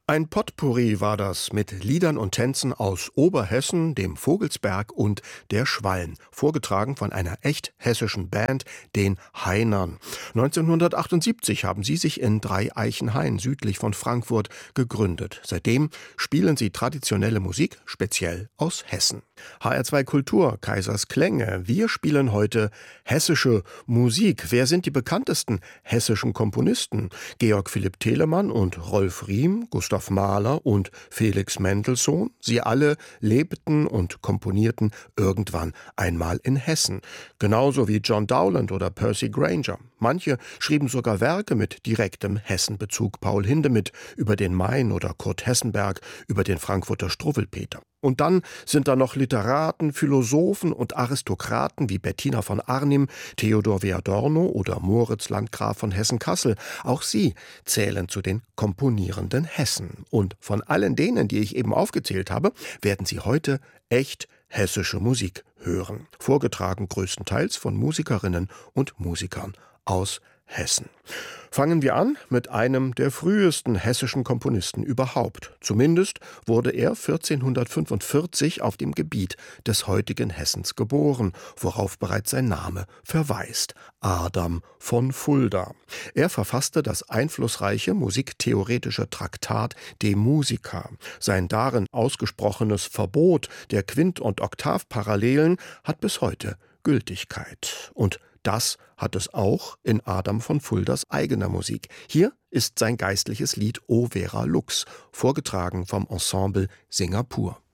Ein Potpourri war das mit Liedern und Tänzen aus Oberhessen, dem Vogelsberg und der Schwalm, vorgetragen von einer echt hessischen Band, den Heinern. 1978 haben sie sich in Dreieichenhain südlich von Frankfurt gegründet. Seitdem spielen sie traditionelle Musik, speziell aus Hessen. HR2 Kultur, Kaisers Klänge. Wir spielen heute hessische Musik. Wer sind die bekanntesten hessischen Komponisten? Georg Philipp Telemann und Rolf Riem, Gustav Mahler und Felix Mendelssohn. Sie alle lebten und komponierten irgendwann einmal in Hessen. Genauso wie John Dowland oder Percy Grainger. Manche schrieben sogar Werke mit direktem Hessenbezug. Paul Hindemith über den Main oder Kurt Hessenberg über den Frankfurter Struwwelpeter. Und dann sind da noch Literaten, Philosophen und Aristokraten wie Bettina von Arnim, Theodor W. Adorno oder Moritz Landgraf von Hessen-Kassel. Auch sie zählen zu den komponierenden Hessen. Und von allen denen, die ich eben aufgezählt habe, werden Sie heute echt hessische Musik hören. Vorgetragen größtenteils von Musikerinnen und Musikern aus Hessen. Fangen wir an mit einem der frühesten hessischen Komponisten überhaupt. Zumindest wurde er 1445 auf dem Gebiet des heutigen Hessens geboren, worauf bereits sein Name verweist: Adam von Fulda. Er verfasste das einflussreiche musiktheoretische Traktat De Musica. Sein darin ausgesprochenes Verbot der Quint- und Oktavparallelen hat bis heute Gültigkeit. Und das hat es auch in Adam von Fuldas eigener Musik. Hier ist sein geistliches Lied O Vera Lux, vorgetragen vom Ensemble Singapur.